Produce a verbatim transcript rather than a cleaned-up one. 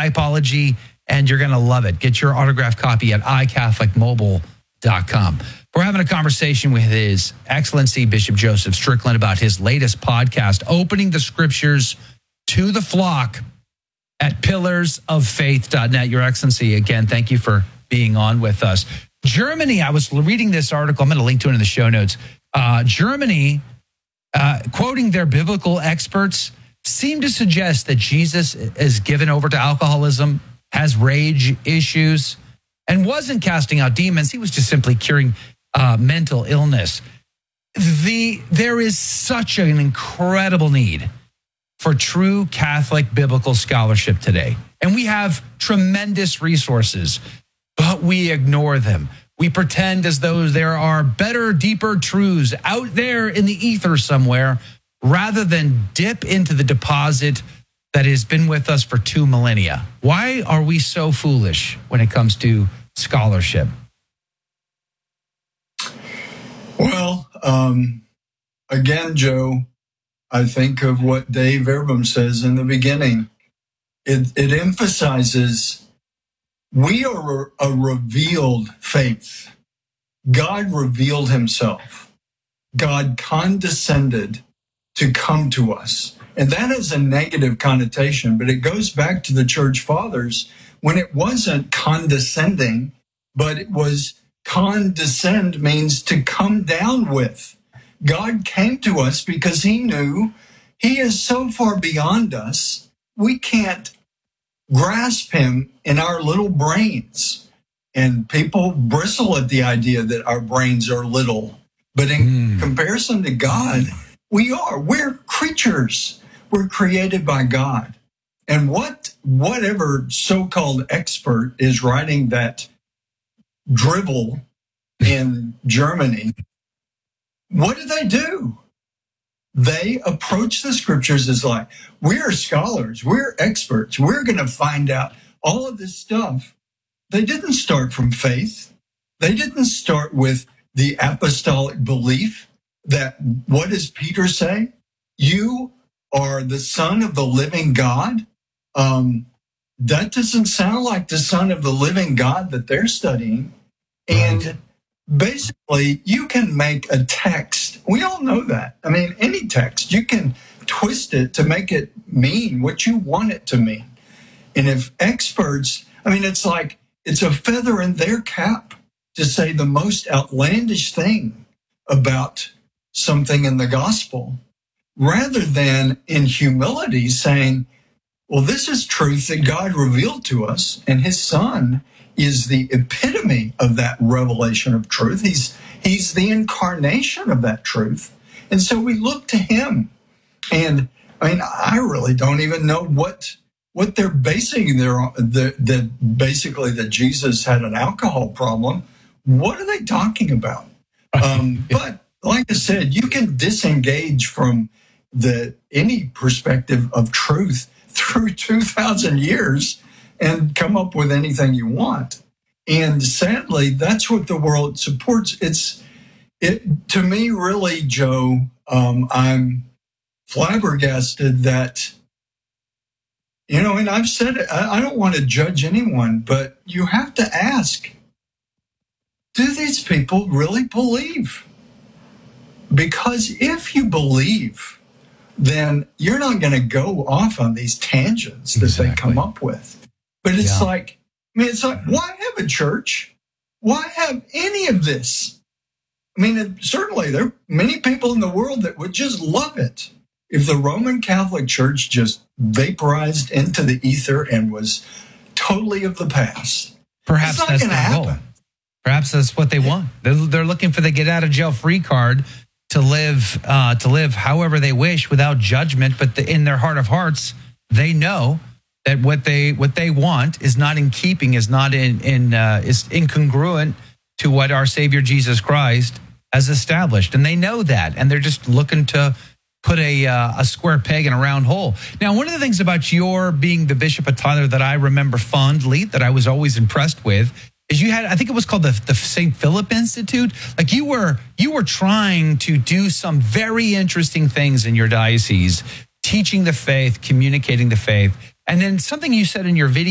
typology, and you're going to love it. Get your autographed copy at i catholic mobile dot com. We're having a conversation with His Excellency Bishop Joseph Strickland about his latest podcast, Opening the Scriptures to the Flock, at pillars of faith dot net. Your Excellency, again, thank you for being on with us. Germany, I was reading this article. I'm going to link to it in the show notes. Uh, Germany, uh, quoting their biblical experts, seem to suggest that Jesus is given over to alcoholism, has rage issues, and wasn't casting out demons. He was just simply curing uh, mental illness. The there is such an incredible need for true Catholic biblical scholarship today. And we have tremendous resources, but we ignore them. We pretend as though there are better, deeper truths out there in the ether somewhere, rather than dip into the deposit that has been with us for two millennia. Why are we so foolish when it comes to scholarship? Well, um, again, Joe, I think of what Dave Erbum says in the beginning. It, it emphasizes we are a revealed faith. God revealed himself. God condescended to come to us. And that has a negative connotation, but it goes back to the church fathers when it wasn't condescending, but it was condescend means to come down with. God came to us because he knew he is so far beyond us, we can't grasp him in our little brains. And people bristle at the idea that our brains are little. But in mm. comparison to God, we are. We're creatures. We're created by God. And what whatever so-called expert is writing that drivel in Germany, what do they do? They approach the scriptures as like, we're scholars, we're experts, we're going to find out all of this stuff. They didn't start from faith. They didn't start with the apostolic belief that, what does Peter say? You are the Son of the living God. Um, that doesn't sound like the Son of the living God that they're studying. And basically, you can make a text. We all know that. I mean, any text, you can twist it to make it mean what you want it to mean. And if experts, I mean, it's like, it's a feather in their cap to say the most outlandish thing about something in the gospel, rather than in humility saying, well, this is truth that God revealed to us, and his son is the epitome of that revelation of truth. He's he's the incarnation of that truth. And so we look to him. And I mean, I really don't even know what what they're basing their the, the basically that Jesus had an alcohol problem. What are they talking about? Um, but like I said, you can disengage from the any perspective of truth through two thousand years and come up with anything you want. And sadly, that's what the world supports. It's it to me, really, Joe, um, I'm flabbergasted that, you know, and I've said it, I, I don't want to judge anyone, but you have to ask, do these people really believe? Because if you believe, then you're not going to go off on these tangents that exactly. they come up with. But it's yeah. like, I mean, it's like, why have a church? Why have any of this? I mean, it, certainly there are many people in the world that would just love it if the Roman Catholic Church just vaporized into the ether and was totally of the past. Perhaps that's their happen. goal. Perhaps that's what they want. They're, they're looking for the get out of jail free card to live uh, to live however they wish without judgment. But the, in their heart of hearts, they know that what they what they want is not in keeping, is not in in uh, is incongruent to what our Savior Jesus Christ has established, and they know that, and they're just looking to put a uh, a square peg in a round hole. Now, one of the things about your being the Bishop of Tyler that I remember fondly, that I was always impressed with, is you had, I think it was called the the Saint Philip Institute. Like you were you were trying to do some very interesting things in your diocese, teaching the faith, communicating the faith. And then something you said in your video